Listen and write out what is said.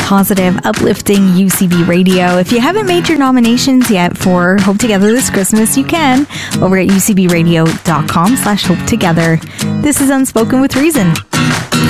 positive, uplifting UCB radio. If you haven't made your nominations yet for Hope Together this Christmas, you can over at ucbradio.com/hopetogether. This is Unspoken with Reason.